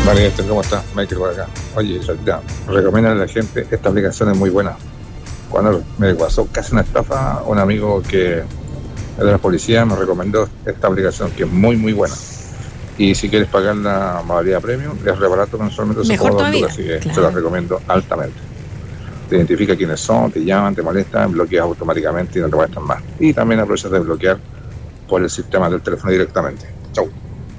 María, ¿cómo estás? Michael por acá. Oye, ya, recomiendo a la gente, esta aplicación es muy buena. Cuando me pasó casi una estafa, un amigo que es de la policía me recomendó esta aplicación que es muy muy buena. Y si quieres pagar la modalidad premium, es re barato mensualmente, son Mejor como $2, todavía, así que claro. se lo recomiendo altamente. Te identifica quiénes son, te llaman, te molestan, bloqueas automáticamente y no te molestan más. Y también aprovechas de bloquear por el sistema del teléfono directamente. Chau.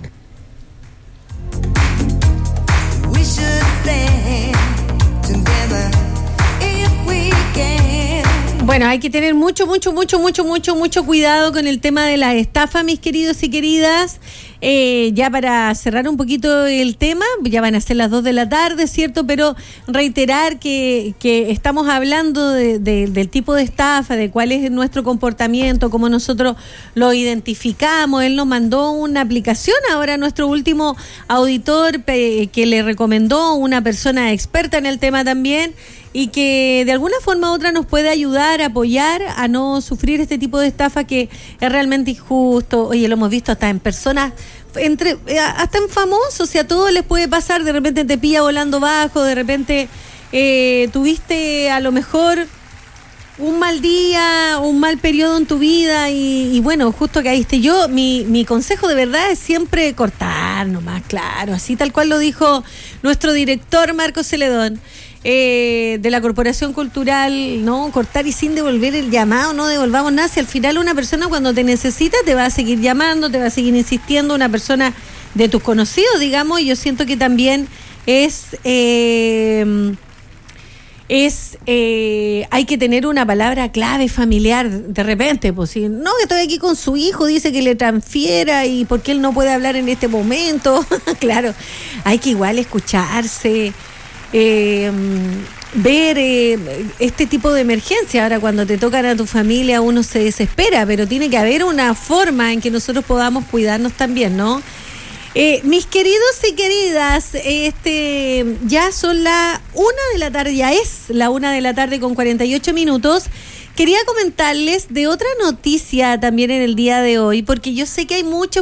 Bueno, hay que tener mucho cuidado con el tema de la estafa, mis queridos y queridas. Ya para cerrar un poquito el tema, ya van a ser las 2 de la tarde, ¿cierto? Pero reiterar que estamos hablando del tipo de estafa, de cuál es nuestro comportamiento, cómo nosotros lo identificamos. Él nos mandó una aplicación ahora a nuestro último auditor que le recomendó una persona experta en el tema también, y que de alguna forma u otra nos puede ayudar, apoyar a no sufrir este tipo de estafa que es realmente injusto. Oye, lo hemos visto hasta en personas, hasta en famosos, a todos les puede pasar. De repente te pilla volando bajo, de repente tuviste a lo mejor un mal día, un mal periodo en tu vida y bueno, justo caíste. Mi consejo de verdad es siempre cortar nomás, claro, así tal cual lo dijo nuestro director Marco Celedón. De la Corporación Cultural, no cortar y sin devolver el llamado, no devolvamos nada. Si al final una persona cuando te necesita te va a seguir llamando, te va a seguir insistiendo, una persona de tus conocidos, digamos. Y yo siento que también hay que tener una palabra clave familiar de repente, pues si no, que estoy aquí con su hijo, dice que le transfiera y porque él no puede hablar en este momento. Claro, hay que igual escucharse, ver este tipo de emergencia. Ahora cuando te tocan a tu familia uno se desespera, pero tiene que haber una forma en que nosotros podamos cuidarnos también, ¿no? Mis queridos y queridas, ya son la 1 de la tarde, ya es la 1 de la tarde con 48 minutos. Quería comentarles de otra noticia también en el día de hoy, porque yo sé que hay muchos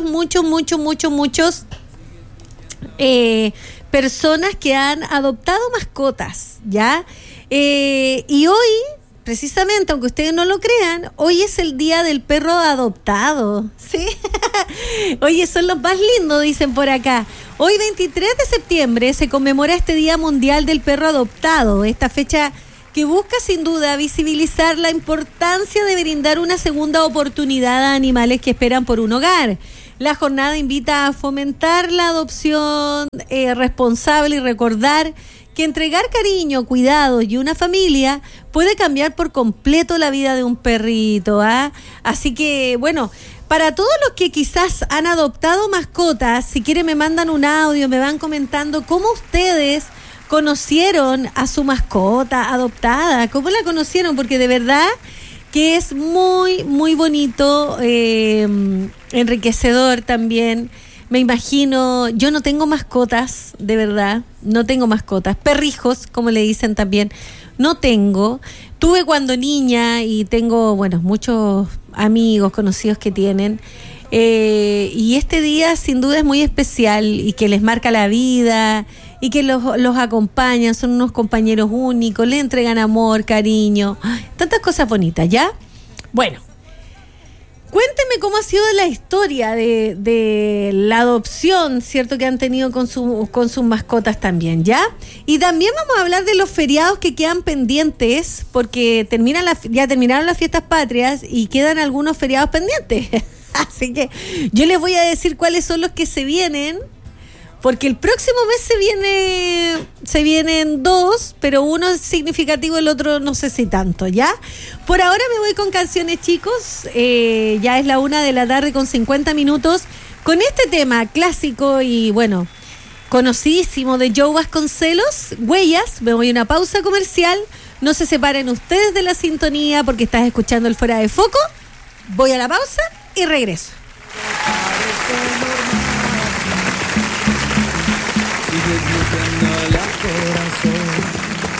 personas que han adoptado mascotas, ¿ya? Y hoy, precisamente, aunque ustedes no lo crean, hoy es el día del perro adoptado, ¿sí? Oye, son los más lindos, dicen por acá. Hoy, 23 de septiembre, se conmemora este Día Mundial del Perro Adoptado. Esta fecha que busca, sin duda, visibilizar la importancia de brindar una segunda oportunidad a animales que esperan por un hogar. La jornada invita a fomentar la adopción responsable y recordar que entregar cariño, cuidados y una familia puede cambiar por completo la vida de un perrito, ¿ah? Así que, bueno, para todos los que quizás han adoptado mascotas, si quieren me mandan un audio, me van comentando cómo ustedes conocieron a su mascota adoptada, cómo la conocieron, porque de verdad que es muy bonito, enriquecedor también. Me imagino, yo no tengo mascotas, de verdad, no tengo mascotas, perrijos, como le dicen también, no tengo. Tuve cuando niña y tengo, bueno, muchos amigos, conocidos que tienen. Y este día sin duda es muy especial y que les marca la vida y que los acompañan, son unos compañeros únicos, le entregan amor, cariño, tantas cosas bonitas, ¿ya? Bueno, cuénteme cómo ha sido la historia de la adopción, ¿cierto? Que han tenido con sus mascotas también, ¿ya? Y también vamos a hablar de los feriados que quedan pendientes, porque ya terminaron las fiestas patrias y quedan algunos feriados pendientes. Así que yo les voy a decir cuáles son los que se vienen, porque el próximo mes se vienen 2, pero uno es significativo, el otro no sé si tanto, ¿ya? Por ahora me voy con canciones, chicos. Ya es la 1 de la tarde con 50 minutos. Con este tema clásico y, bueno, conocidísimo de Joe Vasconcelos, Huellas. Me voy a una pausa comercial. No se separen ustedes de la sintonía porque estás escuchando el Fuera de Foco. Voy a la pausa y regreso. Sigues buscando la corazón.